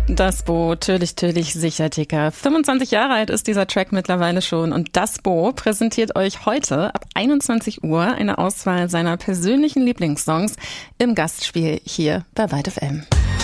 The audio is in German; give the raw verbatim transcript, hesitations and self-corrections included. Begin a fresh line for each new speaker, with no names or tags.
Das Bo, Tödlich, Tödlich, Sicher-Ticker. fünfundzwanzig Jahre alt ist dieser Track mittlerweile schon und das Bo präsentiert euch heute ab einundzwanzig Uhr eine Auswahl seiner persönlichen Lieblingssongs im Gastspiel hier bei Vibe F M.